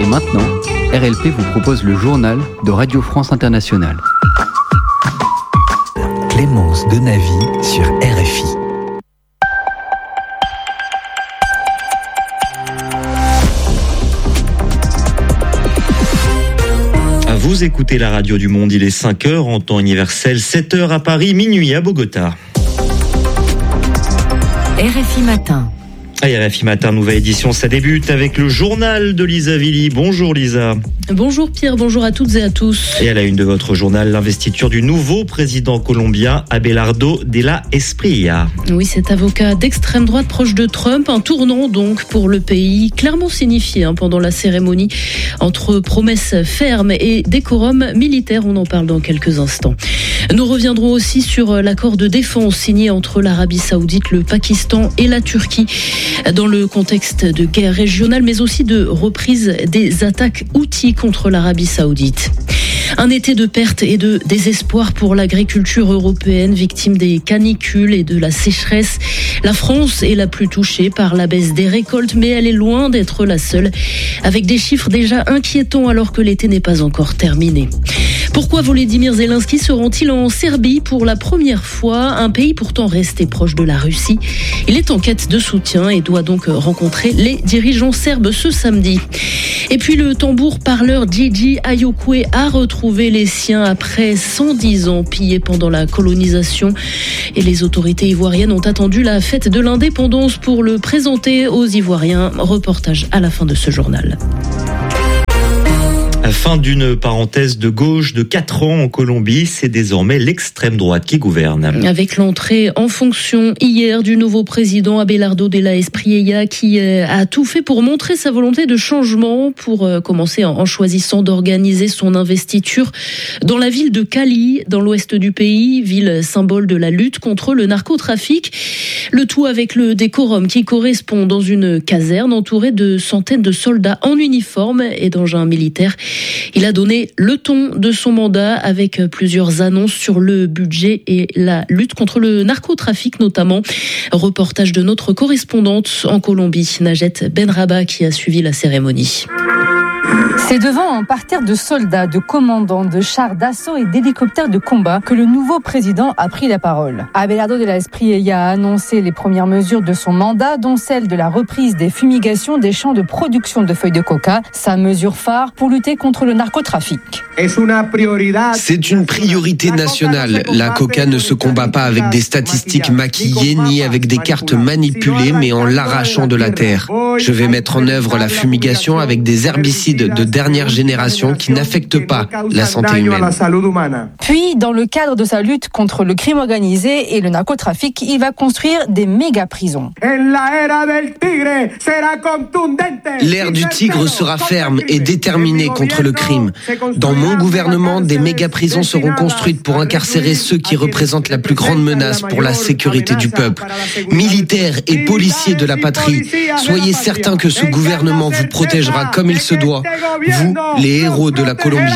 maintenant, RLP vous propose le journal de Radio France Internationale. Clémence Denavy sur RFI. Vous écoutez la radio du monde, il est 5h en temps universel, 7h à Paris, minuit à Bogota. RFI Matin. RFI Matin, nouvelle édition, ça débute avec le journal de Lisa Villy. Bonjour Lisa. Bonjour Pierre, bonjour à toutes et à tous. Et à la une de votre journal, l'investiture du nouveau président colombien, Abelardo de la Espriella. Oui, cet avocat d'extrême droite proche de Trump, un tournant donc pour le pays, clairement signifié pendant la cérémonie, entre promesses fermes et décorum militaire. On en parle dans quelques instants. Nous reviendrons aussi sur l'accord de défense signé entre l'Arabie Saoudite, le Pakistan et la Turquie, dans le contexte de guerre régionale, mais aussi de reprise des attaques Houthis contre l'Arabie Saoudite. Un été de perte et de désespoir pour l'agriculture européenne, victime des canicules et de la sécheresse. La France est la plus touchée par la baisse des récoltes, mais elle est loin d'être la seule, avec des chiffres déjà inquiétants alors que l'été n'est pas encore terminé. Pourquoi Volodymyr Zelensky se rend-il en Serbie pour la première fois, un pays pourtant resté proche de la Russie? Il est en quête de soutien et doit donc rencontrer les dirigeants serbes ce samedi. Et puis le tambour parleur Gigi Ayokwe a retrouvé les siens après 110 ans pillés pendant la colonisation. Et les autorités ivoiriennes ont attendu la fête de l'indépendance pour le présenter aux Ivoiriens. Reportage à la fin de ce journal. Fin d'une parenthèse de gauche de 4 ans en Colombie, c'est désormais l'extrême droite qui gouverne. Avec l'entrée en fonction hier du nouveau président Abelardo de la Espriella qui a tout fait pour montrer sa volonté de changement, pour commencer en choisissant d'organiser son investiture dans la ville de Cali, dans l'ouest du pays, ville symbole de la lutte contre le narcotrafic. Le tout avec le décorum qui correspond dans une caserne entourée de centaines de soldats en uniforme et d'engins militaires. Il a donné le ton de son mandat avec plusieurs annonces sur le budget et la lutte contre le narcotrafic notamment. Reportage de notre correspondante en Colombie, Najette Benraba, qui a suivi la cérémonie. C'est devant un parterre de soldats, de commandants, de chars d'assaut et d'hélicoptères de combat que le nouveau président a pris la parole. Abelardo de la Espriella a annoncé les premières mesures de son mandat, dont celle de la reprise des fumigations des champs de production de feuilles de coca, sa mesure phare pour lutter contre le narcotrafic. C'est une priorité nationale. La coca ne se combat pas avec des statistiques maquillées ni avec des cartes manipulées, mais en l'arrachant de la terre. Je vais mettre en œuvre la fumigation avec des herbicides de dernière génération qui n'affectent pas la santé humaine. Puis, dans le cadre de sa lutte contre le crime organisé et le narcotrafic, il va construire des méga-prisons. L'ère du tigre sera ferme et déterminée contre le crime. Dans mon gouvernement, des méga-prisons seront construites pour incarcérer ceux qui représentent la plus grande menace pour la sécurité du peuple. Militaires et policiers de la patrie, soyez certains que ce gouvernement vous protégera comme il se doit. Vous, les héros de la Colombie.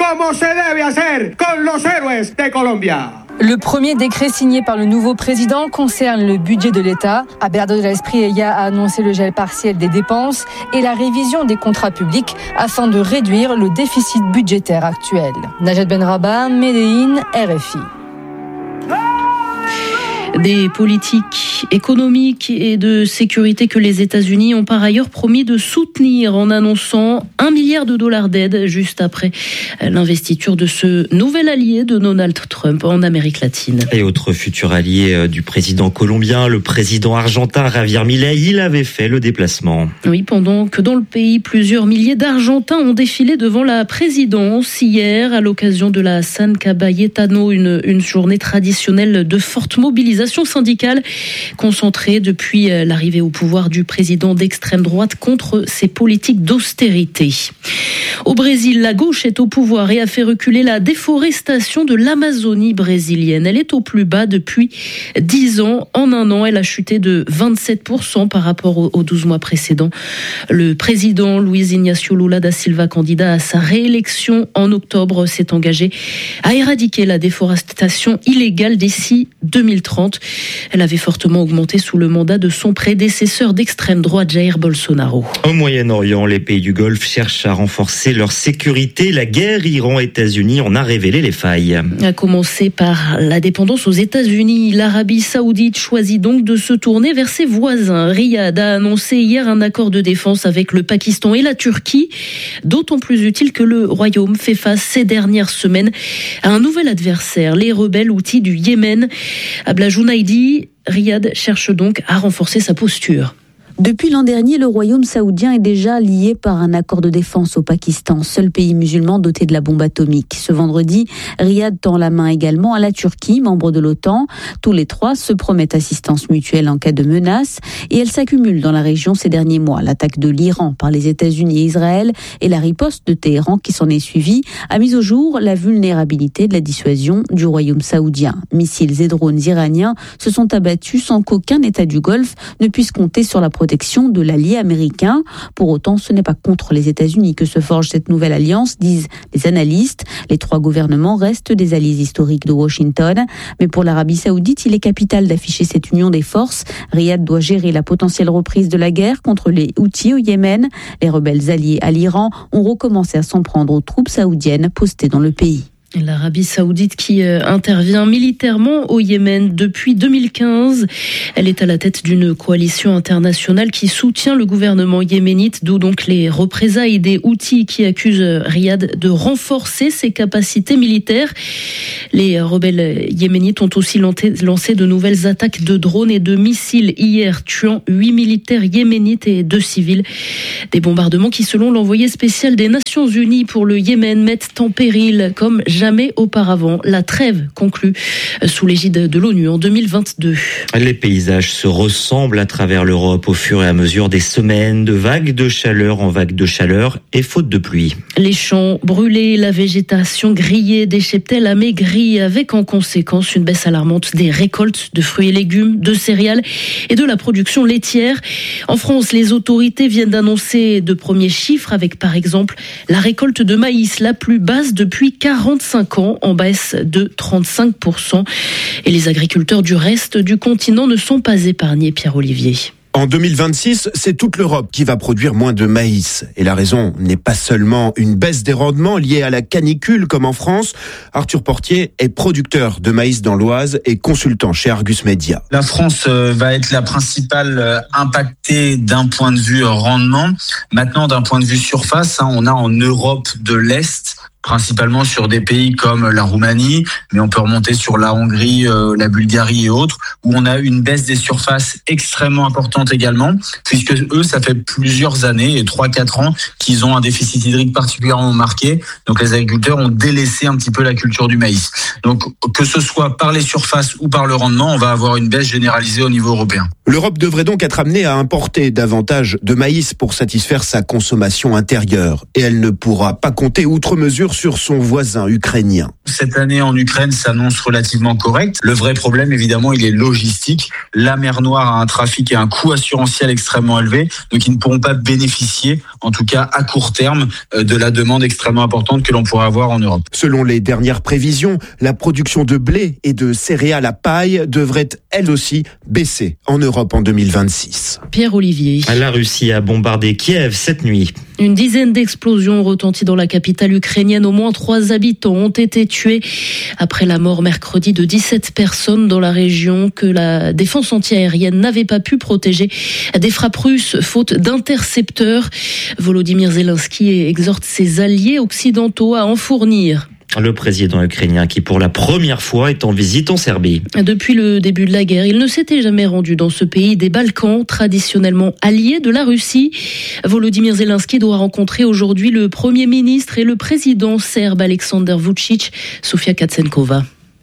Le premier décret signé par le nouveau président concerne le budget de l'État. Abelardo de la Espriella a annoncé le gel partiel des dépenses et la révision des contrats publics afin de réduire le déficit budgétaire actuel. Najette Benraba, Medellín, RFI. Des politiques économiques et de sécurité que les États-Unis ont par ailleurs promis de soutenir en annonçant $1 milliard d'aide juste après l'investiture de ce nouvel allié de Donald Trump en Amérique latine. Et autre futur allié du président colombien, le président argentin Javier Milei, il avait fait le déplacement. Oui, pendant que dans le pays, plusieurs milliers d'Argentins ont défilé devant la présidence hier à l'occasion de la San Cayetano, une journée traditionnelle de forte mobilisation syndicale concentrée depuis l'arrivée au pouvoir du président d'extrême droite contre ses politiques d'austérité. Au Brésil, la gauche est au pouvoir et a fait reculer la déforestation de l'Amazonie brésilienne. Elle est au plus bas depuis 10 ans. En un an, elle a chuté de 27% par rapport aux 12 mois précédents. Le président Luiz Inácio Lula da Silva, candidat à sa réélection en octobre, s'est engagé à éradiquer la déforestation illégale d'ici 2030. Elle avait fortement augmenté sous le mandat de son prédécesseur d'extrême droite, Jair Bolsonaro. Au Moyen-Orient, les pays du Golfe cherchent à renforcer leur sécurité. La guerre Iran-États-Unis en a révélé les failles. À commencer par la dépendance aux États-Unis, l'Arabie Saoudite choisit donc de se tourner vers ses voisins. Riyad a annoncé hier un accord de défense avec le Pakistan et la Turquie, d'autant plus utile que le Royaume fait face ces dernières semaines à un nouvel adversaire, les rebelles houthis du Yémen. Abla Jounaidi, Riyad cherche donc à renforcer sa posture. Depuis l'an dernier, le royaume saoudien est déjà lié par un accord de défense au Pakistan, seul pays musulman doté de la bombe atomique. Ce vendredi, Riyad tend la main également à la Turquie, membre de l'OTAN. Tous les trois se promettent assistance mutuelle en cas de menace et elle s'accumule dans la région ces derniers mois. L'attaque de l'Iran par les États-Unis et Israël et la riposte de Téhéran qui s'en est suivie a mis au jour la vulnérabilité de la dissuasion du royaume saoudien. Missiles et drones iraniens se sont abattus sans qu'aucun État du Golfe ne puisse compter sur la protection de l'allié américain. Pour autant, ce n'est pas contre les États-Unis que se forge cette nouvelle alliance, disent les analystes. Les trois gouvernements restent des alliés historiques de Washington. Mais pour l'Arabie Saoudite, il est capital d'afficher cette union des forces. Riyad doit gérer la potentielle reprise de la guerre contre les Houthis au Yémen. Les rebelles alliés à l'Iran ont recommencé à s'en prendre aux troupes saoudiennes postées dans le pays. L'Arabie Saoudite qui intervient militairement au Yémen depuis 2015. Elle est à la tête d'une coalition internationale qui soutient le gouvernement yéménite, d'où donc les représailles des Houthis qui accusent Riyad de renforcer ses capacités militaires. Les rebelles yéménites ont aussi lancé de nouvelles attaques de drones et de missiles hier, tuant 8 militaires yéménites et 2 civils. Des bombardements qui, selon l'envoyé spécial des Nations Unies pour le Yémen, mettent en péril, comme jamais auparavant, la trêve conclue sous l'égide de l'ONU en 2022. Les paysages se ressemblent à travers l'Europe au fur et à mesure des semaines de vagues de chaleur en vagues de chaleur et faute de pluie. Les champs brûlés, la végétation grillée, des cheptels amaigris, avec en conséquence une baisse alarmante des récoltes de fruits et légumes, de céréales et de la production laitière. En France, les autorités viennent d'annoncer de premiers chiffres avec par exemple la récolte de maïs la plus basse depuis 45 ans, en baisse de 35%. Et les agriculteurs du reste du continent ne sont pas épargnés, Pierre-Olivier. En 2026, c'est toute l'Europe qui va produire moins de maïs. Et la raison n'est pas seulement une baisse des rendements liée à la canicule comme en France. Arthur Portier est producteur de maïs dans l'Oise et consultant chez Argus Media. La France va être la principale impactée d'un point de vue rendement. Maintenant, d'un point de vue surface, on a en Europe de l'Est, principalement sur des pays comme la Roumanie, mais on peut remonter sur la Hongrie, la Bulgarie et autres, où on a une baisse des surfaces extrêmement importante également, puisque eux, ça fait plusieurs années, et 3-4 ans, qu'ils ont un déficit hydrique particulièrement marqué. Donc les agriculteurs ont délaissé un petit peu la culture du maïs. Donc que ce soit par les surfaces ou par le rendement, on va avoir une baisse généralisée au niveau européen. L'Europe devrait donc être amenée à importer davantage de maïs pour satisfaire sa consommation intérieure. Et elle ne pourra pas compter outre mesure sur son voisin ukrainien. Cette année en Ukraine s'annonce relativement correcte. Le vrai problème, évidemment, il est logistique. La mer Noire a un trafic et un coût assurantiel extrêmement élevé, donc ils ne pourront pas bénéficier, en tout cas à court terme, de la demande extrêmement importante que l'on pourrait avoir en Europe. Selon les dernières prévisions, la production de blé et de céréales à paille devrait elle aussi baisser en Europe en 2026. Pierre-Olivier. La Russie a bombardé Kiev cette nuit. Une dizaine d'explosions ont retenti dans la capitale ukrainienne. Au moins 3 habitants ont été tués après la mort mercredi de 17 personnes dans la région que la défense antiaérienne n'avait pas pu protéger des frappes russes faute d'intercepteurs. Volodymyr Zelensky exhorte ses alliés occidentaux à en fournir. Le président ukrainien qui pour la première fois est en visite en Serbie. Depuis le début de la guerre, il ne s'était jamais rendu dans ce pays des Balkans, traditionnellement allié de la Russie. Volodymyr Zelensky doit rencontrer aujourd'hui le Premier ministre et le président serbe Aleksandar Vučić. Sofia Kacenkova.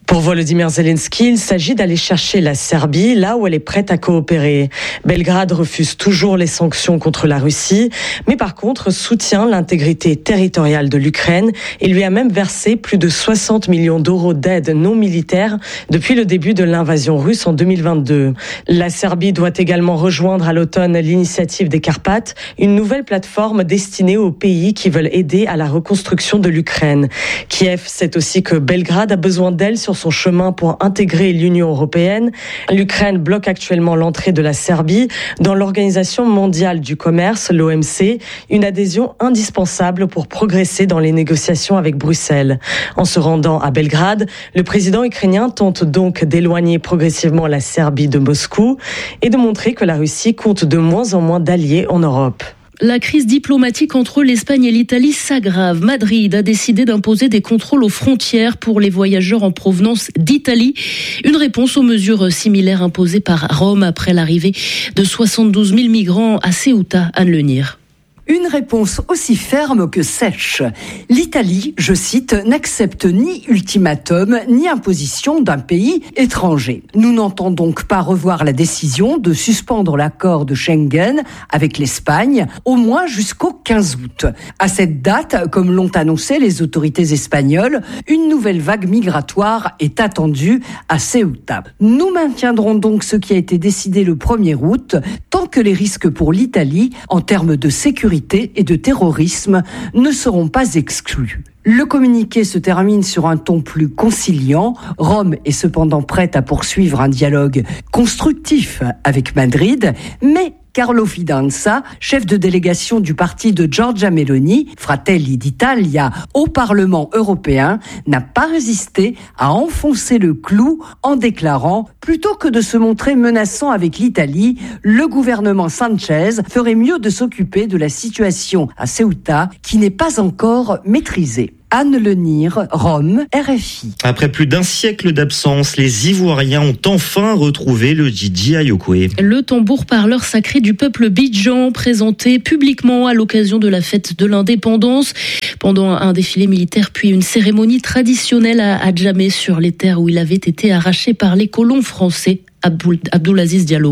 Pour Volodymyr Zelensky, il s'agit d'aller chercher la Serbie là où elle est prête à coopérer. Belgrade refuse toujours les sanctions contre la Russie, mais par contre soutient l'intégrité territoriale de l'Ukraine et lui a même versé plus de 60 millions d'euros d'aide non militaire depuis le début de l'invasion russe en 2022. La Serbie doit également rejoindre à l'automne l'initiative des Carpates, une nouvelle plateforme destinée aux pays qui veulent aider à la reconstruction de l'Ukraine. Kiev sait aussi que Belgrade a besoin d'elle sur son chemin pour intégrer l'Union européenne. L'Ukraine bloque actuellement l'entrée de la Serbie dans l'Organisation mondiale du commerce, l'OMC, une adhésion indispensable pour progresser dans les négociations avec Bruxelles. En se rendant à Belgrade, le président ukrainien tente donc d'éloigner progressivement la Serbie de Moscou et de montrer que la Russie compte de moins en moins d'alliés en Europe. La crise diplomatique entre l'Espagne et l'Italie s'aggrave. Madrid a décidé d'imposer des contrôles aux frontières pour les voyageurs en provenance d'Italie. Une réponse aux mesures similaires imposées par Rome après l'arrivée de 72 000 migrants à Ceuta, Anne Lenir. Une réponse aussi ferme que sèche. L'Italie, je cite, n'accepte ni ultimatum ni imposition d'un pays étranger. Nous n'entendons donc pas revoir la décision de suspendre l'accord de Schengen avec l'Espagne, au moins jusqu'au 15 août. À cette date, comme l'ont annoncé les autorités espagnoles, une nouvelle vague migratoire est attendue à Ceuta. Nous maintiendrons donc ce qui a été décidé le 1er août, tant que les risques pour l'Italie, en termes de sécurité et de terrorisme, ne seront pas exclus. Le communiqué se termine sur un ton plus conciliant. Rome est cependant prête à poursuivre un dialogue constructif avec Madrid, mais Carlo Fidanza, chef de délégation du parti de Giorgia Meloni, Fratelli d'Italia, au Parlement européen, n'a pas résisté à enfoncer le clou en déclarant « Plutôt que de se montrer menaçant avec l'Italie, le gouvernement Sanchez ferait mieux de s'occuper de la situation à Ceuta qui n'est pas encore maîtrisée ». Anne Lenir, Rome, RFI. Après plus d'un siècle d'absence, les Ivoiriens ont enfin retrouvé le Djidji Ayokoué. Le tambour-parleur sacré du peuple Bidjan, présenté publiquement à l'occasion de la fête de l'indépendance, pendant un défilé militaire puis une cérémonie traditionnelle à Adjamé sur les terres où il avait été arraché par les colons français. Abdoulaziz Diallo.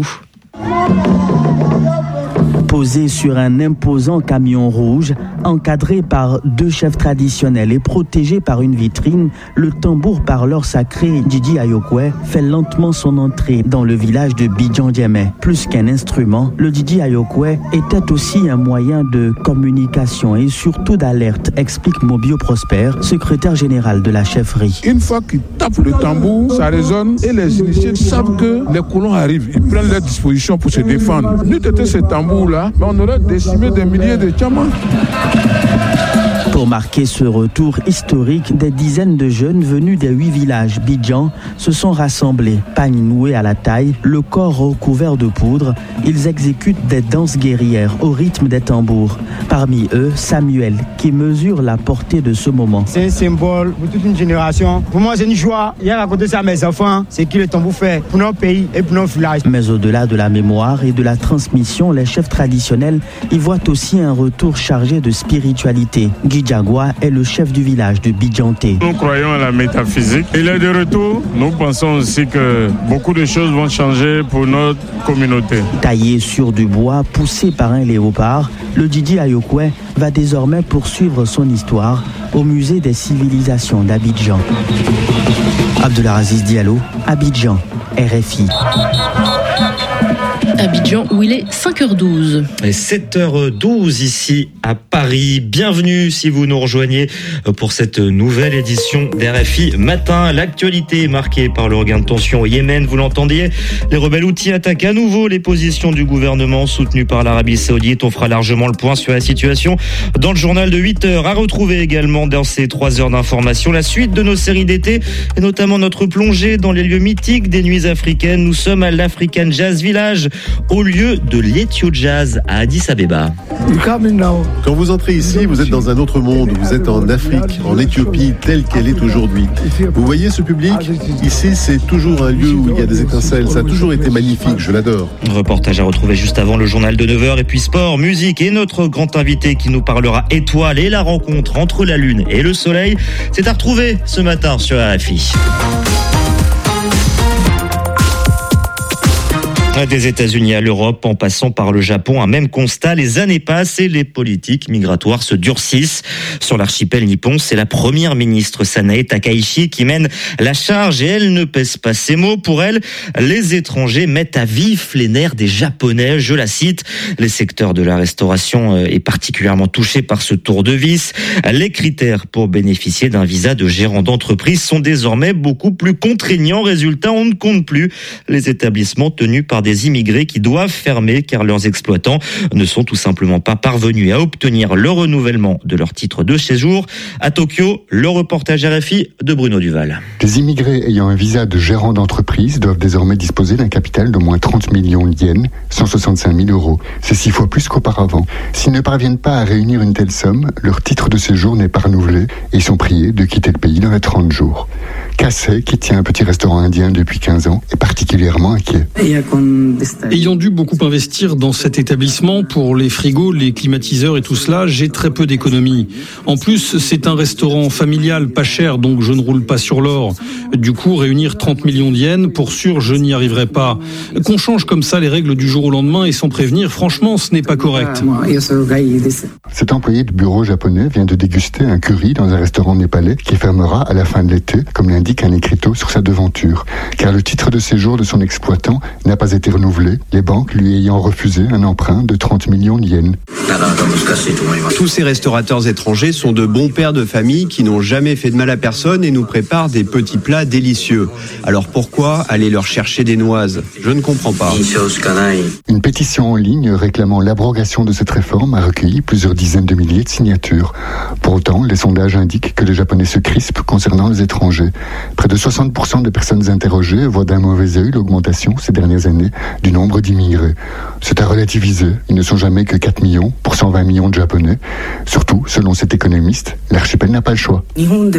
Posé sur un imposant camion rouge, encadré par 2 chefs traditionnels et protégé par une vitrine, le tambour-parleur sacré Djidji Ayokoué fait lentement son entrée dans le village de Bidjan-Diémé. Plus qu'un instrument, le Djidji Ayokoué était aussi un moyen de communication et surtout d'alerte, explique Mobio Prosper, secrétaire général de la chefferie. Une fois qu'il tape le tambour, ça résonne et les initiés savent que les colons arrivent. Ils prennent leurs dispositions pour se défendre. N'eût été ce tambour-là, mais on aurait décimé des milliers de Tchamas. Pour marquer ce retour historique, des dizaines de jeunes venus des 8 villages Bidjan se sont rassemblés, pagnes nouées à la taille, le corps recouvert de poudre. Ils exécutent des danses guerrières au rythme des tambours. Parmi eux, Samuel, qui mesure la portée de ce moment. C'est un symbole pour toute une génération. Pour moi, c'est une joie. Hier, raconter ça à mes enfants, c'est qui le tambour fait pour notre pays et pour notre village. Mais au-delà de la mémoire et de la transmission, les chefs traditionnels y voient aussi un retour chargé de spiritualité. Jagua est le chef du village de Bidjanté. Nous croyons à la métaphysique. Il est de retour. Nous pensons aussi que beaucoup de choses vont changer pour notre communauté. Taillé sur du bois, poussé par un léopard, le Djidji Ayokoué va désormais poursuivre son histoire au musée des civilisations d'Abidjan. Abdoulaziz Diallo, Abidjan, RFI. Abidjan où il est 5h12. Et 7h12 ici à Paris. Bienvenue si vous nous rejoignez pour cette nouvelle édition d'RFI Matin. L'actualité est marquée par le regain de tension au Yémen. Vous l'entendiez, les rebelles Houthis attaquent à nouveau les positions du gouvernement soutenu par l'Arabie Saoudite. On fera largement le point sur la situation dans le journal de 8h. À retrouver également dans ces 3 heures d'information la suite de nos séries d'été et notamment notre plongée dans les lieux mythiques des nuits africaines. Nous sommes à l'African Jazz Village au lieu de l'Ethio Jazz à Addis Abeba. Quand vous entrez ici, vous êtes dans un autre monde. Vous êtes en Afrique, en Éthiopie, telle qu'elle est aujourd'hui. Vous voyez ce public ? Ici, c'est toujours un lieu où il y a des étincelles. Ça a toujours été magnifique, je l'adore. Reportage à retrouver juste avant le journal de 9h. Et puis sport, musique et notre grand invité qui nous parlera étoiles et la rencontre entre la Lune et le Soleil. C'est à retrouver ce matin sur RFI. Des États-Unis à l'Europe, en passant par le Japon, un même constat, les années passent et les politiques migratoires se durcissent. Sur l'archipel nippon, c'est la première ministre Sanae Takaichi qui mène la charge et elle ne pèse pas ses mots. Pour elle, les étrangers mettent à vif les nerfs des Japonais. Je la cite, les secteurs de la restauration est particulièrement touché par ce tour de vis. Les critères pour bénéficier d'un visa de gérant d'entreprise sont désormais beaucoup plus contraignants. Résultat, on ne compte plus les établissements tenus par des immigrés qui doivent fermer car leurs exploitants ne sont tout simplement pas parvenus à obtenir le renouvellement de leur titre de séjour. À Tokyo, le reportage RFI de Bruno Duval. Les immigrés ayant un visa de gérant d'entreprise doivent désormais disposer d'un capital d'au moins 30 millions de yens, 165 000 euros. C'est 6 fois plus qu'auparavant. S'ils ne parviennent pas à réunir une telle somme, leur titre de séjour n'est pas renouvelé et ils sont priés de quitter le pays dans les 30 jours. Cassé, qui tient un petit restaurant indien depuis 15 ans, est particulièrement inquiet. Ayant dû beaucoup investir dans cet établissement pour les frigos, les climatiseurs et tout cela, j'ai très peu d'économies. En plus, c'est un restaurant familial pas cher, donc je ne roule pas sur l'or. Du coup, réunir 30 millions de yens, pour sûr, je n'y arriverai pas. Qu'on change comme ça les règles du jour au lendemain et sans prévenir, franchement, ce n'est pas correct. Cet employé de bureau japonais vient de déguster un curry dans un restaurant népalais qui fermera à la fin de l'été, comme l'indique un écriteau sur sa devanture. Car le titre de séjour de son exploitant n'a pas été renouvelé, les banques lui ayant refusé un emprunt de 30 millions de yens. Tous ces restaurateurs étrangers sont de bons pères de famille qui n'ont jamais fait de mal à personne et nous préparent des petits plats délicieux. Alors pourquoi aller leur chercher des noises ? Je ne comprends pas. Une pétition en ligne réclamant l'abrogation de cette réforme a recueilli plusieurs dizaines de milliers de signatures. Pour autant, les sondages indiquent que les Japonais se crispent concernant les étrangers. Près de 60% des personnes interrogées voient d'un mauvais œil l'augmentation ces dernières années du nombre d'immigrés. C'est à relativiser. Ils ne sont jamais que 4 millions pour 120 millions de Japonais. Surtout, selon cet économiste, l'archipel n'a pas le choix.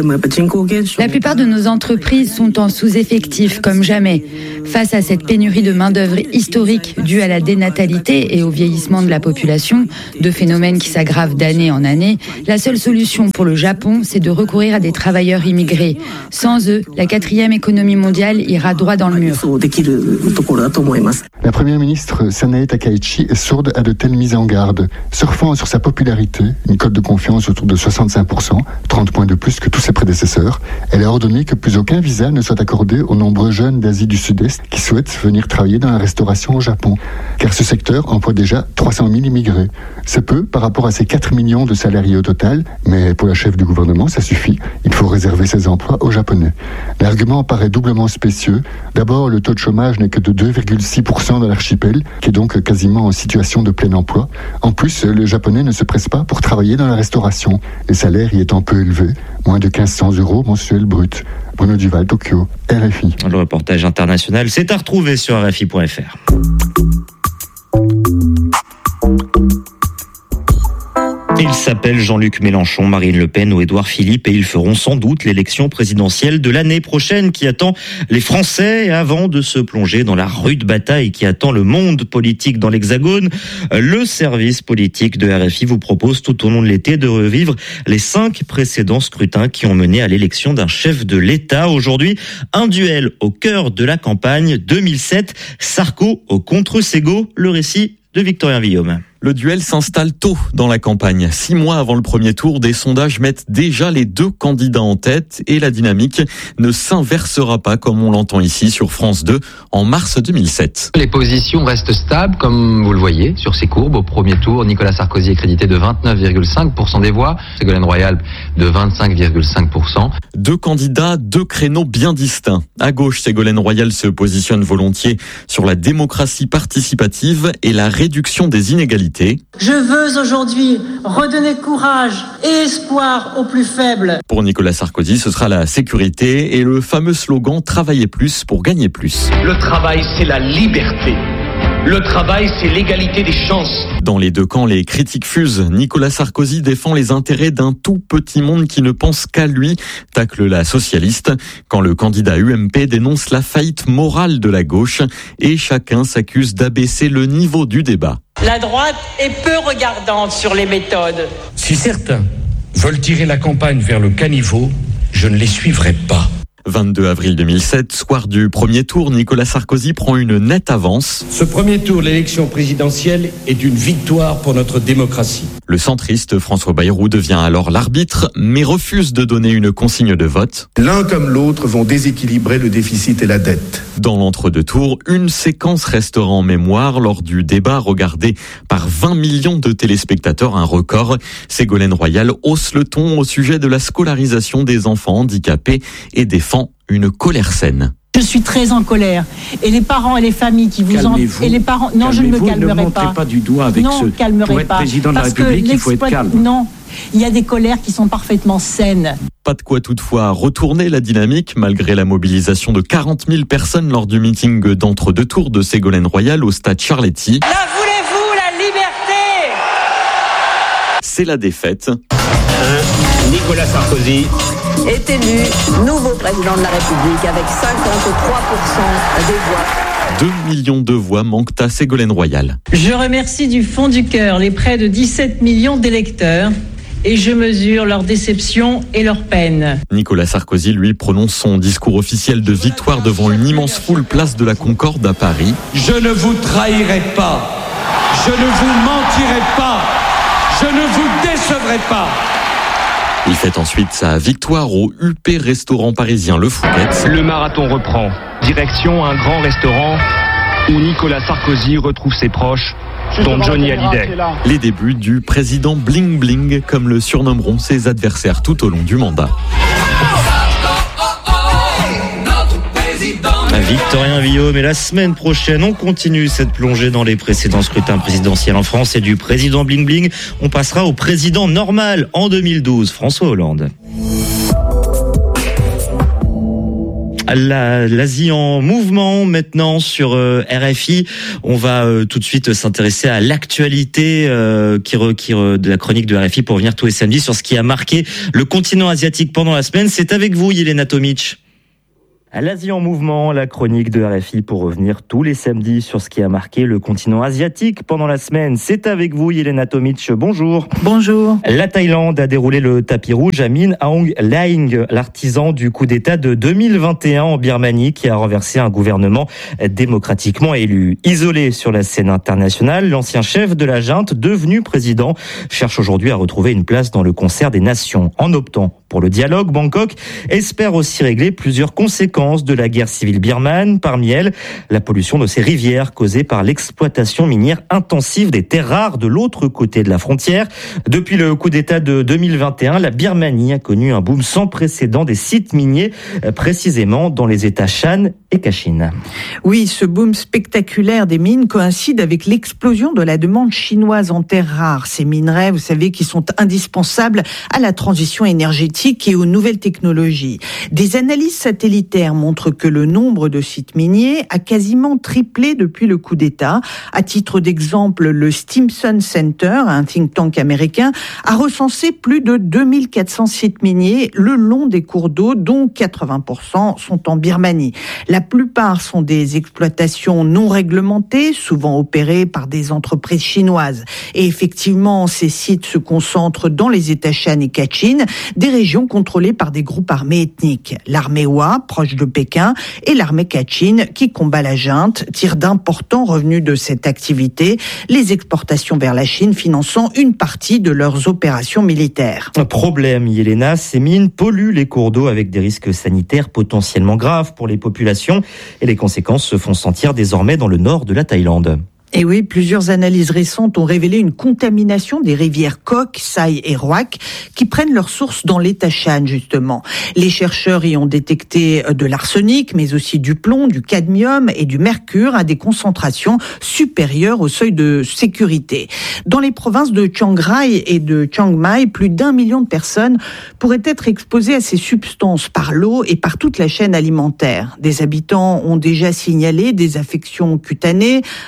La plupart de nos entreprises sont en sous-effectif comme jamais. Face à cette pénurie de main-d'œuvre historique due à la dénatalité et au vieillissement de la population, deux phénomènes qui s'aggravent d'année en année, la seule solution pour le Japon, c'est de recourir à des travailleurs immigrés. Sans eux, la 4e économie mondiale ira droit dans le mur. La première ministre Sanae Takaichi est sourde à de telles mises en garde. Surfant sur sa popularité, une cote de confiance autour de 65%, 30 points de plus que tous ses prédécesseurs, elle a ordonné que plus aucun visa ne soit accordé aux nombreux jeunes d'Asie du Sud-Est qui souhaitent venir travailler dans la restauration au Japon. Car ce secteur emploie déjà 300 000 immigrés. C'est peu par rapport à ces 4 millions de salariés au total, mais pour la chef du gouvernement, ça suffit. Il faut réserver ces emplois aux Japonais. L'argument paraît doublement spécieux. D'abord, le taux de chômage n'est que de 2,6% dans l'archipel, qui est donc quasiment en situation de plein emploi. En plus, les Japonais ne se pressent pas pour travailler dans la restauration, les salaires y étant peu élevés, moins de 1 500 € mensuels bruts. Bruno Duval, Tokyo, RFI. Le reportage international, c'est à retrouver sur RFI.fr. Ils s'appellent Jean-Luc Mélenchon, Marine Le Pen ou Édouard Philippe et ils feront sans doute l'élection présidentielle de l'année prochaine qui attend les Français. Avant de se plonger dans la rude bataille qui attend le monde politique dans l'Hexagone, le service politique de RFI vous propose tout au long de l'été de revivre les 5 précédents scrutins qui ont mené à l'élection d'un chef de l'État. Aujourd'hui, un duel au cœur de la campagne 2007, Sarko contre Ségo, le récit de Victorien Villaume. Le duel s'installe tôt dans la campagne. 6 mois avant le premier tour, des sondages mettent déjà les 2 candidats en tête et la dynamique ne s'inversera pas comme on l'entend ici sur France 2 en mars 2007. Les positions restent stables comme vous le voyez sur ces courbes. Au premier tour, Nicolas Sarkozy est crédité de 29,5% des voix, Ségolène Royal de 25,5%. 2 candidats, 2 créneaux bien distincts. À gauche, Ségolène Royal se positionne volontiers sur la démocratie participative et la réduction des inégalités. Je veux aujourd'hui redonner courage et espoir aux plus faibles. Pour Nicolas Sarkozy, ce sera la sécurité et le fameux slogan « Travailler plus pour gagner plus ». Le travail, c'est la liberté. Le travail, c'est l'égalité des chances. Dans les deux camps, les critiques fusent. Nicolas Sarkozy défend les intérêts d'un tout petit monde qui ne pense qu'à lui, tacle la socialiste, quand le candidat UMP dénonce la faillite morale de la gauche et chacun s'accuse d'abaisser le niveau du débat. La droite est peu regardante sur les méthodes. Si certains veulent tirer la campagne vers le caniveau, je ne les suivrai pas. 22 avril 2007, soir du premier tour, Nicolas Sarkozy prend une nette avance. Ce premier tour de l'élection présidentielle est une victoire pour notre démocratie. Le centriste François Bayrou devient alors l'arbitre, mais refuse de donner une consigne de vote. L'un comme l'autre vont déséquilibrer le déficit et la dette. Dans l'entre-deux tours, une séquence restera en mémoire lors du débat regardé par 20 millions de téléspectateurs, un record. Ségolène Royal hausse le ton au sujet de la scolarisation des enfants handicapés et défend une colère saine. Je suis très en colère. Et les parents et les familles qui vous en... Et les parents... Non, je ne me calmerai pas. Ne montrez pas du doigt avec non, calmerai pour être pas. président de la République, il faut être calme. Non, il y a des colères qui sont parfaitement saines. Pas de quoi toutefois retourner la dynamique, malgré la mobilisation de 40 000 personnes lors du meeting d'entre-deux tours de Ségolène Royal au stade Charletti. La voulez-vous, la liberté ? C'est la défaite. Nicolas Sarkozy est élu nouveau président de la République avec 53% des voix. 2 millions de voix manquent à Ségolène Royal. Je remercie du fond du cœur les près de 17 millions d'électeurs et je mesure leur déception et leur peine. Nicolas Sarkozy, lui, prononce son discours officiel de victoire devant une immense foule place de la Concorde à Paris. Je ne vous trahirai pas, je ne vous mentirai pas, je ne vous décevrai pas. Il fête ensuite sa victoire au UP restaurant parisien Le Fouquet's. Le marathon reprend. Direction un grand restaurant où Nicolas Sarkozy retrouve ses proches, dont Johnny Hallyday. Les débuts du président Bling Bling, comme le surnommeront ses adversaires tout au long du mandat. Victorien Villaume, et la semaine prochaine, on continue cette plongée dans les précédents scrutins présidentiels en France, et du président Bling Bling, on passera au président normal en 2012, François Hollande. L'Asie en mouvement maintenant sur RFI. On va tout de suite s'intéresser à l'actualité de la chronique de RFI pour revenir tous les samedis sur ce qui a marqué le continent asiatique pendant la semaine. C'est avec vous, Yelena Tomic. À l'Asie en mouvement, la chronique de RFI pour revenir tous les samedis sur ce qui a marqué le continent asiatique pendant la semaine. C'est avec vous, Yelena Tomic. Bonjour. Bonjour. La Thaïlande a déroulé le tapis rouge à Min Aung Hlaing, l'artisan du coup d'État de 2021 en Birmanie, qui a renversé un gouvernement démocratiquement élu. Isolé sur la scène internationale, l'ancien chef de la junte, devenu président, cherche aujourd'hui à retrouver une place dans le concert des nations. En optant pour le dialogue, Bangkok espère aussi régler plusieurs conséquences de la guerre civile birmane, parmi elles la pollution de ses rivières causée par l'exploitation minière intensive des terres rares de l'autre côté de la frontière. Depuis le coup d'État de 2021, la Birmanie a connu un boom sans précédent des sites miniers, précisément dans les États Shan et Kachin. Oui, ce boom spectaculaire des mines coïncide avec l'explosion de la demande chinoise en terres rares. Ces minerais, vous savez, qui sont indispensables à la transition énergétique et aux nouvelles technologies. Des analyses satellitaires montrent que le nombre de sites miniers a quasiment triplé depuis le coup d'État. À titre d'exemple, le Stimson Center, un think tank américain, a recensé plus de 2400 sites miniers le long des cours d'eau, dont 80% sont en Birmanie. La plupart sont des exploitations non réglementées, souvent opérées par des entreprises chinoises. Et effectivement, ces sites se concentrent dans les États Shan et Kachin, des régions contrôlées par des groupes armés ethniques. L'armée Hua, proche de Pékin, et l'armée Kachin, qui combat la junte, tire d'importants revenus de cette activité, les exportations vers la Chine finançant une partie de leurs opérations militaires. Un problème, Yelena, ces mines polluent les cours d'eau avec des risques sanitaires potentiellement graves pour les populations, et les conséquences se font sentir désormais dans le nord de la Thaïlande. Et oui, plusieurs analyses récentes ont révélé une contamination des rivières Kok, Sai et Roak qui prennent leur source dans l'État Shan, justement. Les chercheurs y ont détecté de l'arsenic, mais aussi du plomb, du cadmium et du mercure à des concentrations supérieures au seuil de sécurité. Dans les provinces de Chiang Rai et de Chiang Mai, plus d'1 million de personnes pourraient être exposées à ces substances par l'eau et par toute la chaîne alimentaire. Des habitants ont déjà signalé des affections cutanées ainsi que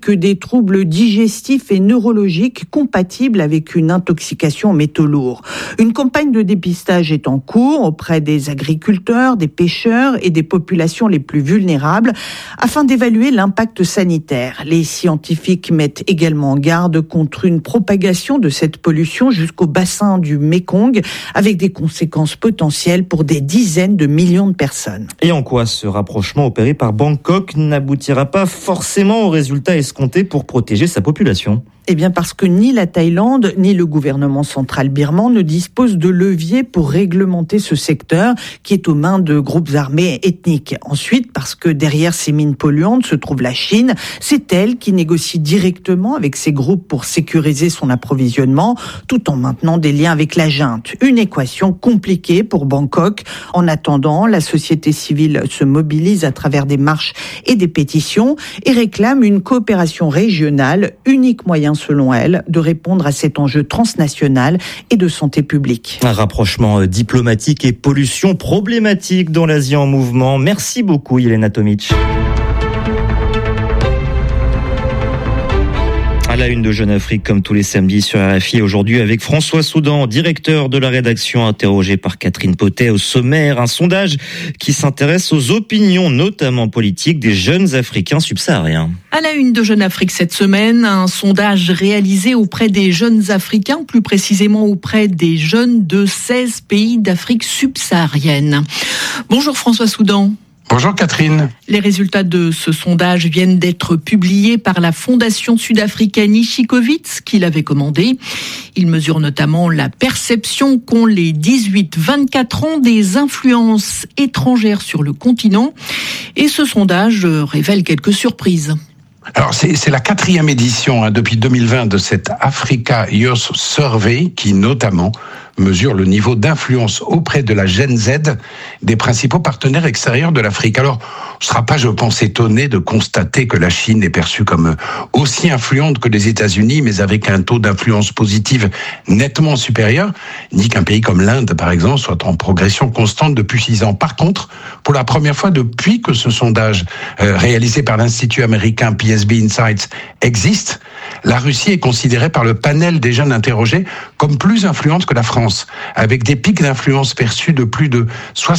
que des troubles digestifs et neurologiques compatibles avec une intoxication aux métaux lourds. Une campagne de dépistage est en cours auprès des agriculteurs, des pêcheurs et des populations les plus vulnérables afin d'évaluer l'impact sanitaire. Les scientifiques mettent également en garde contre une propagation de cette pollution jusqu'au bassin du Mékong avec des conséquences potentielles pour des dizaines de millions de personnes. Et en quoi ce rapprochement opéré par Bangkok n'aboutira pas forcément aux résultats escomptés pour protéger sa population ? Eh bien parce que ni la Thaïlande ni le gouvernement central birman ne disposent de leviers pour réglementer ce secteur qui est aux mains de groupes armés ethniques. Ensuite, parce que derrière ces mines polluantes se trouve la Chine, c'est elle qui négocie directement avec ces groupes pour sécuriser son approvisionnement tout en maintenant des liens avec la junte. Une équation compliquée pour Bangkok. En attendant, la société civile se mobilise à travers des marches et des pétitions et réclame une coopération régionale, unique moyen selon elle, de répondre à cet enjeu transnational et de santé publique. Un rapprochement diplomatique et pollution problématique dans l'Asie en mouvement. Merci beaucoup, Yelena Tomic. À la une de Jeune Afrique, comme tous les samedis sur RFI, aujourd'hui avec François Soudan, directeur de la rédaction, interrogé par Catherine Potet au sommaire. Un sondage qui s'intéresse aux opinions, notamment politiques, des jeunes Africains subsahariens. À la une de Jeune Afrique cette semaine, un sondage réalisé auprès des jeunes Africains, plus précisément auprès des jeunes de 16 pays d'Afrique subsaharienne. Bonjour François Soudan. Bonjour Catherine. Les résultats de ce sondage viennent d'être publiés par la Fondation sud-africaine Ishikowitz, qui l'avait commandé. Il mesure notamment la perception qu'ont les 18-24 ans des influences étrangères sur le continent. Et ce sondage révèle quelques surprises. Alors c'est la 4e édition depuis 2020 de cette Africa Youth Survey qui notamment mesure le niveau d'influence auprès de la Gen Z des principaux partenaires extérieurs de l'Afrique. Alors, on ne sera pas, je pense, étonné de constater que la Chine est perçue comme aussi influente que les États-Unis, mais avec un taux d'influence positive nettement supérieur, ni qu'un pays comme l'Inde, par exemple, soit en progression constante depuis 6 ans. Par contre, pour la première fois depuis que ce sondage réalisé par l'Institut américain PSB Insights existe, la Russie est considérée par le panel des jeunes interrogés comme plus influente que la France, avec des pics d'influence perçus de plus de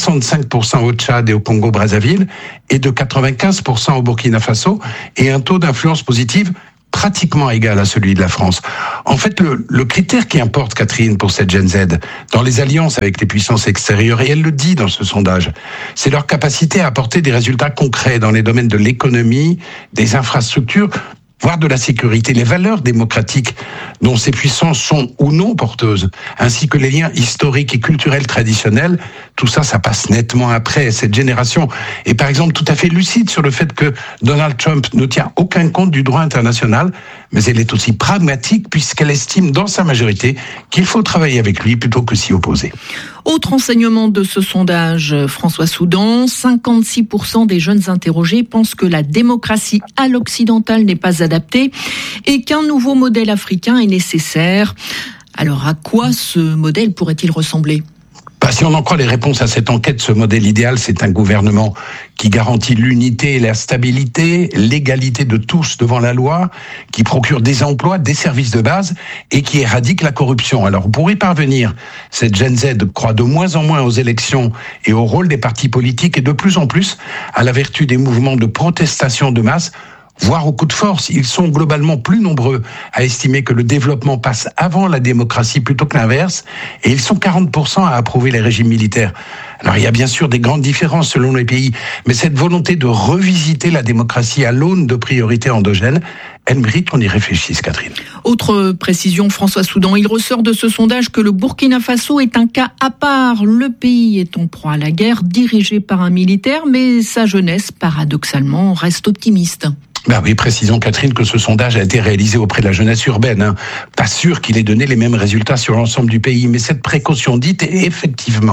65% au Tchad et au Congo-Brazzaville et de 95% au Burkina Faso, et un taux d'influence positive pratiquement égal à celui de la France. En fait, le critère qui importe, Catherine, pour cette Gen Z, dans les alliances avec les puissances extérieures, et elle le dit dans ce sondage, c'est leur capacité à apporter des résultats concrets dans les domaines de l'économie, des infrastructures, voire de la sécurité, les valeurs démocratiques dont ces puissances sont ou non porteuses, ainsi que les liens historiques et culturels traditionnels, tout ça, ça passe nettement après. Cette génération est par exemple tout à fait lucide sur le fait que Donald Trump ne tient aucun compte du droit international, mais elle est aussi pragmatique puisqu'elle estime dans sa majorité qu'il faut travailler avec lui plutôt que s'y opposer. Autre enseignement de ce sondage, François Soudan, 56% des jeunes interrogés pensent que la démocratie à l'occidentale n'est pas adaptée et qu'un nouveau modèle africain est nécessaire. Alors à quoi ce modèle pourrait-il ressembler ? Si on en croit les réponses à cette enquête, ce modèle idéal, c'est un gouvernement qui garantit l'unité et la stabilité, l'égalité de tous devant la loi, qui procure des emplois, des services de base et qui éradique la corruption. Alors pour y parvenir, cette Gen Z croit de moins en moins aux élections et au rôle des partis politiques et de plus en plus à la vertu des mouvements de protestation de masse, voire au coup de force. Ils sont globalement plus nombreux à estimer que le développement passe avant la démocratie plutôt que l'inverse, et ils sont 40% à approuver les régimes militaires. Alors il y a bien sûr des grandes différences selon les pays, mais cette volonté de revisiter la démocratie à l'aune de priorités endogènes, elle mérite qu'on y réfléchisse, Catherine. Autre précision, François Soudan, il ressort de ce sondage que le Burkina Faso est un cas à part. Le pays est en proie à la guerre, dirigé par un militaire, mais sa jeunesse, paradoxalement, reste optimiste. Ben oui, précisons, Catherine, que ce sondage a été réalisé auprès de la jeunesse urbaine. Pas sûr qu'il ait donné les mêmes résultats sur l'ensemble du pays, mais cette précaution dite est effectivement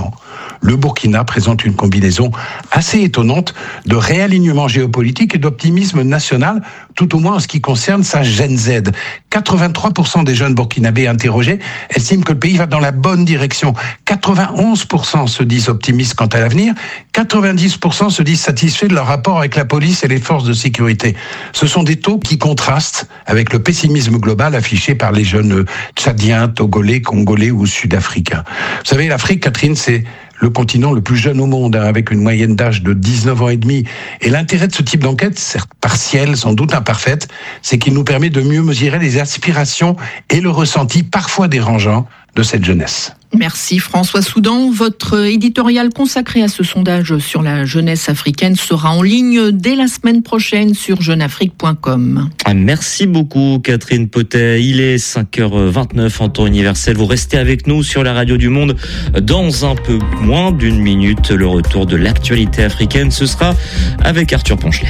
le Burkina présente une combinaison assez étonnante de réalignement géopolitique et d'optimisme national, tout au moins en ce qui concerne sa Gen Z. 83% des jeunes burkinabés interrogés estiment que le pays va dans la bonne direction. 91% se disent optimistes quant à l'avenir. 90% se disent satisfaits de leur rapport avec la police et les forces de sécurité. Ce sont des taux qui contrastent avec le pessimisme global affiché par les jeunes tchadiens, togolais, congolais ou sud-africains. Vous savez, l'Afrique, Catherine, c'est le continent le plus jeune au monde, avec une moyenne d'âge de 19 ans et demi. Et l'intérêt de ce type d'enquête, certes partielle, sans doute imparfaite, c'est qu'il nous permet de mieux mesurer les aspirations et le ressenti parfois dérangeant de cette jeunesse. Merci François Soudan. Votre éditorial consacré à ce sondage sur la jeunesse africaine sera en ligne dès la semaine prochaine sur jeuneafrique.com. Merci beaucoup Catherine Potet. Il est 5h29 en temps universel. Vous restez avec nous sur la radio du Monde. Dans un peu moins d'une minute, le retour de l'actualité africaine, ce sera avec Arthur Ponchelet.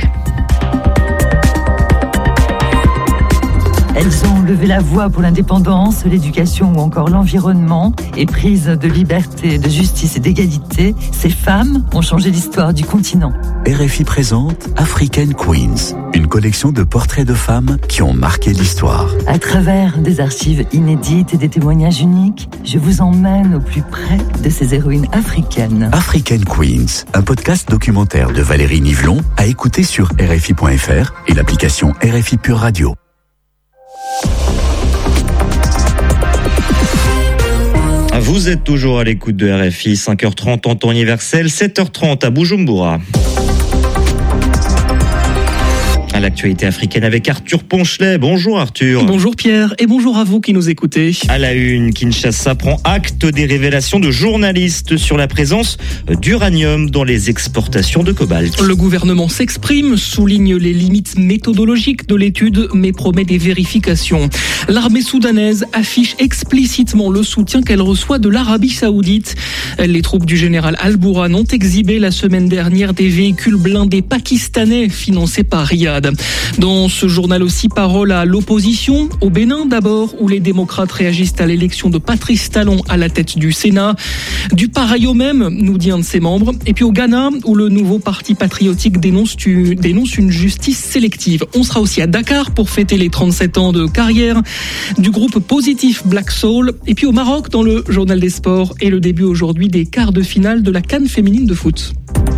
Elles ont levé la voix pour l'indépendance, l'éducation ou encore l'environnement. Éprises de liberté, de justice et d'égalité, ces femmes ont changé l'histoire du continent. RFI présente African Queens, une collection de portraits de femmes qui ont marqué l'histoire. À travers des archives inédites et des témoignages uniques, je vous emmène au plus près de ces héroïnes africaines. African Queens, un podcast documentaire de Valérie Nivelon à écouter sur RFI.fr et l'application RFI Pure Radio. Vous êtes toujours à l'écoute de RFI, 5h30 en temps universel, 7h30 à Bujumbura. À l'actualité africaine avec Arthur Ponchelet. Bonjour Arthur. Bonjour Pierre et bonjour à vous qui nous écoutez. À la une, Kinshasa prend acte des révélations de journalistes sur la présence d'uranium dans les exportations de cobalt. Le gouvernement s'exprime, souligne les limites méthodologiques de l'étude mais promet des vérifications. L'armée soudanaise affiche explicitement le soutien qu'elle reçoit de l'Arabie Saoudite. Les troupes du général Al-Bourhan ont exhibé la semaine dernière des véhicules blindés pakistanais financés par Riyad. Dans ce journal aussi, parole à l'opposition, au Bénin d'abord, où les démocrates réagissent à l'élection de Patrice Talon à la tête du Sénat. Du pareil au même, nous dit un de ses membres. Et puis au Ghana, où le nouveau parti patriotique dénonce une justice sélective. On sera aussi à Dakar pour fêter les 37 ans de carrière du groupe positif Black Soul. Et puis au Maroc, dans le journal des sports, et le début aujourd'hui des quarts de finale de la CAN féminine de foot.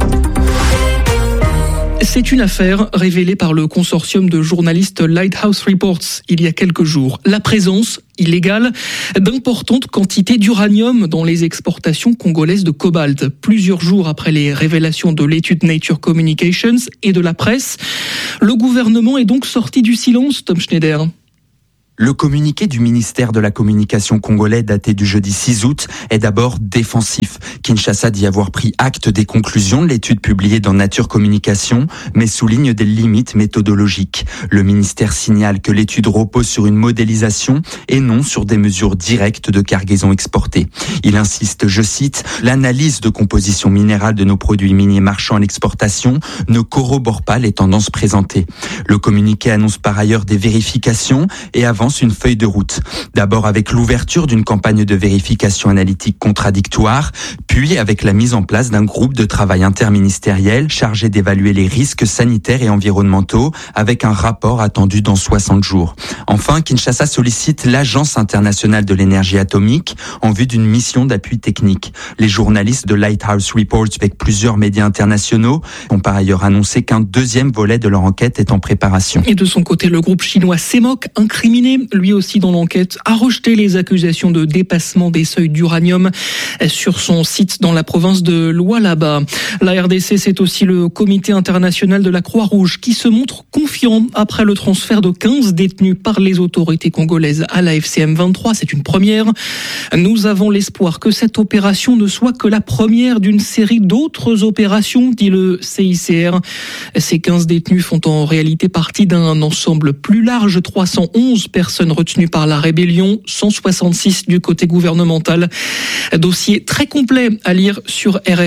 C'est une affaire révélée par le consortium de journalistes Lighthouse Reports il y a quelques jours. La présence illégale d'importantes quantités d'uranium dans les exportations congolaises de cobalt. Plusieurs jours après les révélations de l'étude Nature Communications et de la presse, le gouvernement est donc sorti du silence, Tom Schneider. Le communiqué du ministère de la Communication congolais daté du jeudi 6 août est d'abord défensif. Kinshasa dit avoir pris acte des conclusions de l'étude publiée dans Nature Communication, mais souligne des limites méthodologiques. Le ministère signale que l'étude repose sur une modélisation et non sur des mesures directes de cargaison exportée. Il insiste, je cite, « L'analyse de composition minérale de nos produits miniers marchands à l'exportation ne corrobore pas les tendances présentées ». Le communiqué annonce par ailleurs des vérifications et avance une feuille de route. D'abord avec l'ouverture d'une campagne de vérification analytique contradictoire, puis avec la mise en place d'un groupe de travail interministériel chargé d'évaluer les risques sanitaires et environnementaux avec un rapport attendu dans 60 jours. Enfin, Kinshasa sollicite l'Agence internationale de l'énergie atomique en vue d'une mission d'appui technique. Les journalistes de Lighthouse Reports avec plusieurs médias internationaux ont par ailleurs annoncé qu'un deuxième volet de leur enquête est en préparation. Et de son côté, le groupe chinois CMOC, incriminé lui aussi dans l'enquête, a rejeté les accusations de dépassement des seuils d'uranium sur son site dans la province de Lualaba. La RDC, c'est aussi le comité international de la Croix-Rouge qui se montre confiant après le transfert de 15 détenus par les autorités congolaises à la FCM 23. C'est une première. Nous avons l'espoir que cette opération ne soit que la première d'une série d'autres opérations, dit le CICR. Ces 15 détenus font en réalité partie d'un ensemble plus large, 311 personnes retenues par la rébellion, 166 du côté gouvernemental. Dossier très complet à lire sur RFI.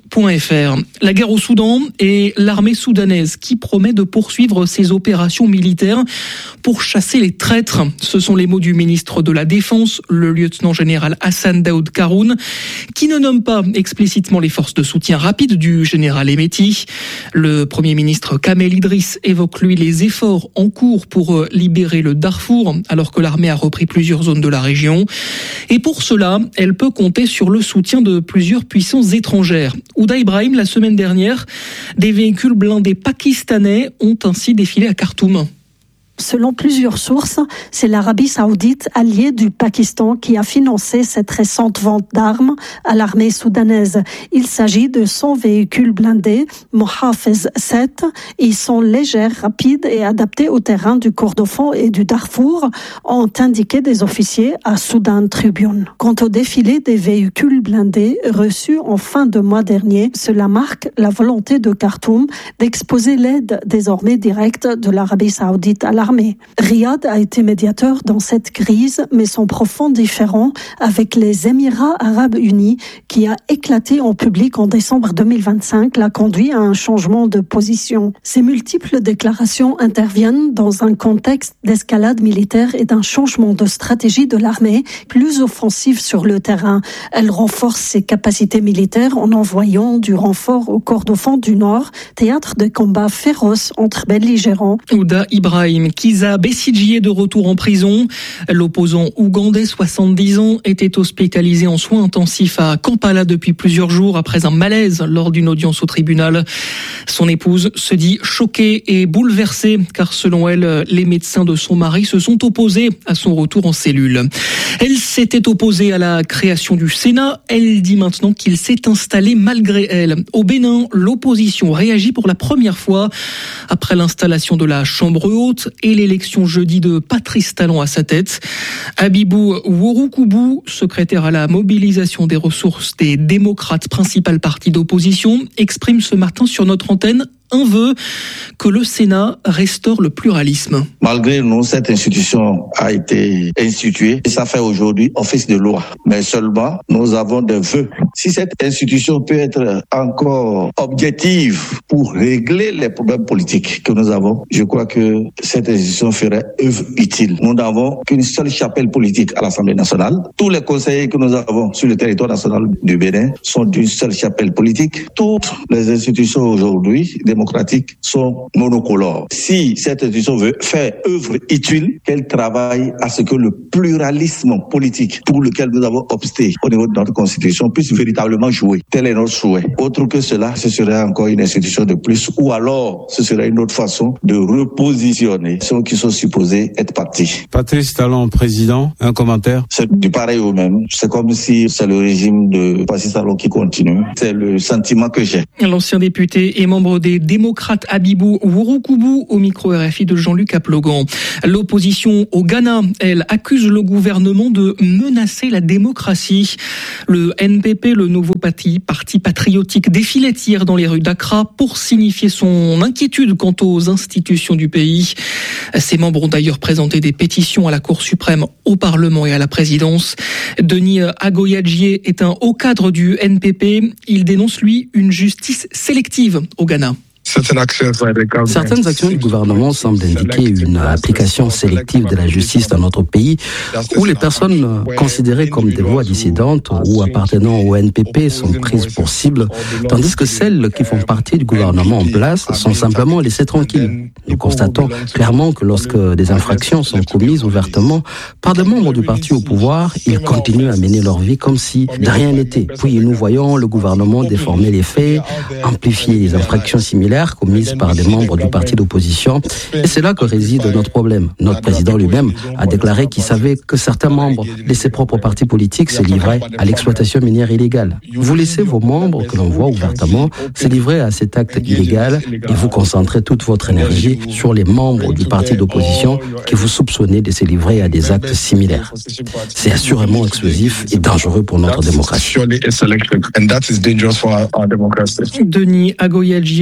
La guerre au Soudan et l'armée soudanaise qui promet de poursuivre ses opérations militaires pour chasser les traîtres. Ce sont les mots du ministre de la Défense, le lieutenant-général Hassan Daoud Karoun, qui ne nomme pas explicitement les forces de soutien rapide du général Hemeti. Le Premier ministre Kamel Idriss évoque lui les efforts en cours pour libérer le Darfour, alors que l'armée a repris plusieurs zones de la région. Et pour cela, elle peut compter sur le soutien de plusieurs puissances étrangères. Ouda Ibrahim, la semaine dernière, des véhicules blindés pakistanais ont ainsi défilé à Khartoum. Selon plusieurs sources, c'est l'Arabie saoudite, alliée du Pakistan, qui a financé cette récente vente d'armes à l'armée soudanaise. Il s'agit de 100 véhicules blindés, Mohafez 7. Ils sont légers, rapides et adaptés au terrain du Kordofan et du Darfour, ont indiqué des officiers à Sudan Tribune. Quant au défilé des véhicules blindés reçus en fin de mois dernier, cela marque la volonté de Khartoum d'exposer l'aide désormais directe de l'Arabie saoudite à l'armée. Riyad a été médiateur dans cette crise, mais son profond différend avec les Émirats arabes unis, qui a éclaté en public en décembre 2025, l'a conduit à un changement de position. Ces multiples déclarations interviennent dans un contexte d'escalade militaire et d'un changement de stratégie de l'armée plus offensive sur le terrain. Elle renforce ses capacités militaires en envoyant du renfort au Kordofan du Nord, théâtre de combats féroces entre belligérants. Ouda Ibrahim, Kizza Besigye est de retour en prison. L'opposant ougandais, 70 ans, était hospitalisé en soins intensifs à Kampala depuis plusieurs jours après un malaise lors d'une audience au tribunal. Son épouse se dit choquée et bouleversée car selon elle, les médecins de son mari se sont opposés à son retour en cellule. Elle s'était opposée à la création du Sénat. Elle dit maintenant qu'il s'est installé malgré elle. Au Bénin, l'opposition réagit pour la première fois après l'installation de la Chambre haute et l'élection jeudi de Patrice Talon à sa tête. Abibou Wouroukoubou, secrétaire à la mobilisation des ressources des démocrates, principal parti d'opposition, exprime ce matin sur notre antenne un vœu, que le Sénat restaure le pluralisme. Malgré nous, cette institution a été instituée et ça fait aujourd'hui office de loi. Mais seulement, nous avons des vœux. Si cette institution peut être encore objective pour régler les problèmes politiques que nous avons, je crois que cette institution ferait œuvre utile. Nous n'avons qu'une seule chapelle politique à l'Assemblée nationale. Tous les conseillers que nous avons sur le territoire national du Bénin sont d'une seule chapelle politique. Toutes les institutions aujourd'hui démocratiques sont monocolores. Si cette institution veut faire œuvre utile, qu'elle travaille à ce que le pluralisme politique pour lequel nous avons opté au niveau de notre constitution puisse véritablement jouer. Tel est notre souhait. Autre que cela, ce serait encore une institution de plus ou alors ce serait une autre façon de repositionner ceux qui sont supposés être partis. Patrice Talon, président, un commentaire? C'est du pareil au même. C'est comme si c'est le régime de Patrice Talon qui continue. C'est le sentiment que j'ai. L'ancien député et membre des démocrates Abibou Wouroukoubou au micro RFI de Jean-Luc Aplogan. L'opposition au Ghana, elle, accuse le gouvernement de menacer la démocratie. Le NPP, le nouveau parti patriotique, défilait hier dans les rues d'Accra pour signifier son inquiétude quant aux institutions du pays. Ses membres ont d'ailleurs présenté des pétitions à la Cour suprême, au Parlement et à la présidence. Denis Agoyadjié est un haut cadre du NPP. Il dénonce, lui, une justice sélective au Ghana. Certaines actions du gouvernement semblent indiquer une application sélective de la justice dans notre pays, où les personnes considérées comme des voix dissidentes ou appartenant au NPP sont prises pour cible, tandis que celles qui font partie du gouvernement en place sont simplement laissées tranquilles. Nous constatons clairement que lorsque des infractions sont commises ouvertement par des membres du parti au pouvoir, ils continuent à mener leur vie comme si de rien n'était. Puis nous voyons le gouvernement déformer les faits, amplifier les infractions similaires commises par des membres du parti d'opposition. Et c'est là que réside notre problème. Notre président lui-même a déclaré qu'il savait que certains membres de ses propres partis politiques se livraient à l'exploitation minière illégale. Vous laissez vos membres, que l'on voit ouvertement, se livrer à cet acte illégal et vous concentrez toute votre énergie sur les membres du parti d'opposition que vous soupçonnez de se livrer à des actes similaires. C'est assurément explosif et dangereux pour notre démocratie. Denis Agoyadjié, joint par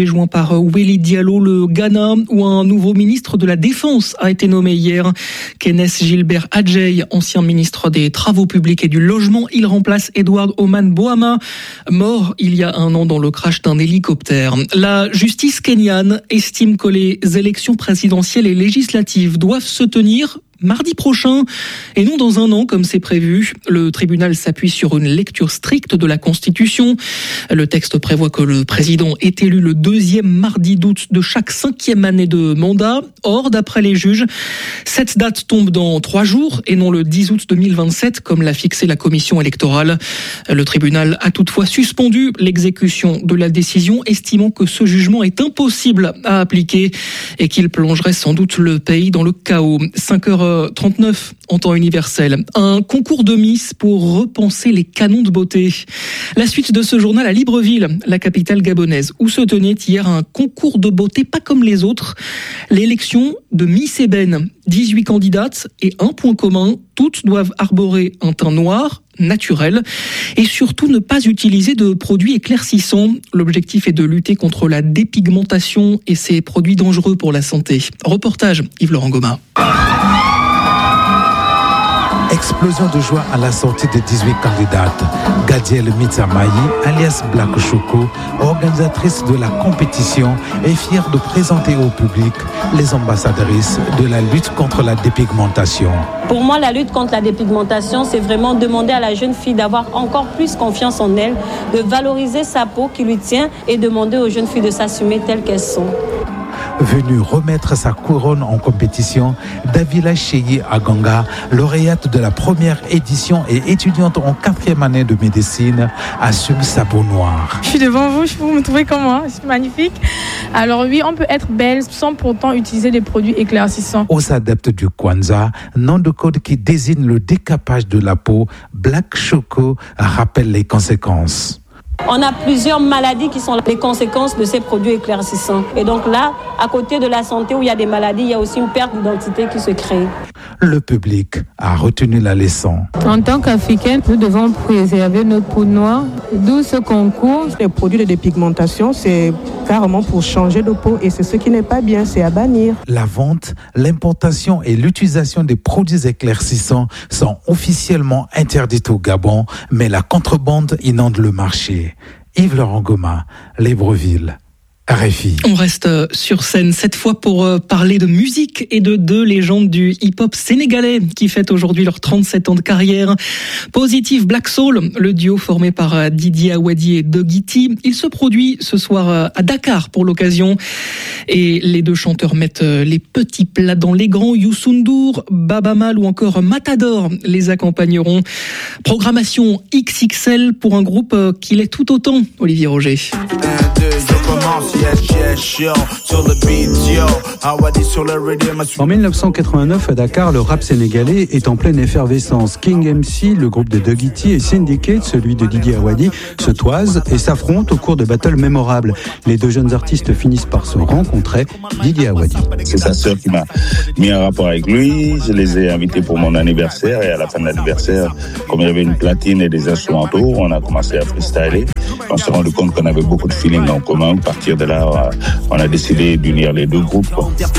par Wely Diallo, le Ghana, où un nouveau ministre de la Défense a été nommé hier. Kenneth Gilbert Adjei, ancien ministre des Travaux publics et du Logement. Il remplace Edward Oman Boama, mort il y a un an dans le crash d'un hélicoptère. La justice kenyane estime que les élections présidentielles et législatives doivent se tenir mardi prochain et non dans un an comme c'est prévu. Le tribunal s'appuie sur une lecture stricte de la Constitution. Le texte prévoit que le président est élu le 2e mardi d'août de chaque 5e année de mandat. Or, d'après les juges, cette date tombe dans 3 jours et non le 10 août 2027 comme l'a fixé la commission électorale. Le tribunal a toutefois suspendu l'exécution de la décision, estimant que ce jugement est impossible à appliquer et qu'il plongerait sans doute le pays dans le chaos. 5h39 en temps universel. Un concours de Miss pour repenser les canons de beauté. La suite de ce journal à Libreville, la capitale gabonaise, où se tenait hier un concours de beauté pas comme les autres. L'élection de Miss Ébène. 18 candidates et un point commun. Toutes doivent arborer un teint noir, naturel, et surtout ne pas utiliser de produits éclaircissants. L'objectif est de lutter contre la dépigmentation et ces produits dangereux pour la santé. Reportage Yves-Laurent Goma. Explosion de joie à la sortie des 18 candidates. Gadiel Mitsamayi, alias Black Choco, organisatrice de la compétition, est fière de présenter au public les ambassadrices de la lutte contre la dépigmentation. Pour moi, la lutte contre la dépigmentation, c'est vraiment demander à la jeune fille d'avoir encore plus confiance en elle, de valoriser sa peau qui lui tient et demander aux jeunes filles de s'assumer telles qu'elles sont. Venue remettre sa couronne en compétition, Davila Cheyi Aganga, lauréate de la première édition et étudiante en 4e année de médecine, assume sa peau noire. Je suis devant vous, vous me trouvez comment? Je suis magnifique. Alors oui, on peut être belle sans pourtant utiliser des produits éclaircissants. Aux adeptes du Kwanzaa, nom de code qui désigne le décapage de la peau, Black Choco rappelle les conséquences. On a plusieurs maladies qui sont les conséquences de ces produits éclaircissants. Et donc là, à côté de la santé où il y a des maladies, il y a aussi une perte d'identité qui se crée. Le public a retenu la leçon. En tant qu'Africains, nous devons préserver notre peau noire, d'où ce concours. Les produits de dépigmentation, c'est carrément pour changer de peau et c'est ce qui n'est pas bien, c'est à bannir. La vente, l'importation et l'utilisation des produits éclaircissants sont officiellement interdites au Gabon, mais la contrebande inonde le marché. Yves-Laurent Goma, Libreville. RFI. On reste sur scène cette fois pour parler de musique et de 2 légendes du hip-hop sénégalais qui fêtent aujourd'hui leurs 37 ans de carrière. Positive Black Soul, le duo formé par Didier Awadi et Dougie T. Il se produit ce soir à Dakar pour l'occasion et les 2 chanteurs mettent les petits plats dans les grands. Youssou N'Dour, Baba Mal ou encore Matador les accompagneront. Programmation XXL pour un groupe qui l'est tout autant, Olivier Roger. En 1989, à Dakar, le rap sénégalais est en pleine effervescence. King MC, le groupe de Dougie T, et Syndicate, celui de Didier Awadi, se toisent et s'affrontent au cours de battles mémorables. Les 2 jeunes artistes finissent par se rencontrer. Didier Awadi. C'est sa sœur qui m'a mis en rapport avec lui. Je les ai invités pour mon anniversaire et à la fin de l'anniversaire, comme il y avait une platine et des instrumentaux, on a commencé à freestyler. On s'est rendu compte qu'on avait beaucoup de feeling en commun. À partir de là, on a décidé d'unir les 2 groupes.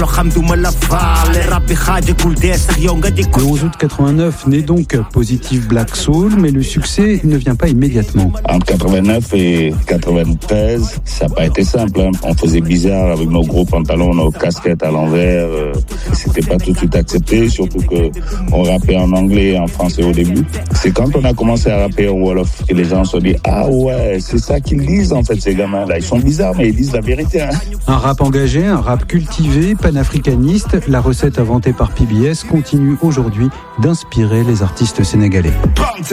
Le 11 août 89 naît donc Positive Black Soul, mais le succès ne vient pas immédiatement. Entre 89 et 93, ça n'a pas été simple. On faisait bizarre avec nos gros pantalons, nos casquettes à l'envers. C'était pas tout de suite accepté, surtout qu'on rappait en anglais et en français au début. C'est quand on a commencé à rapper en Wolof que les gens se sont dit « Ah ouais, c'est ça qu'ils disent en fait, ces gamins-là. Ils sont bizarres, mais ils disent la vérité. » Un rap engagé, un rap cultivé, panafricaniste, la recette inventée par PBS continue aujourd'hui d'inspirer les artistes sénégalais.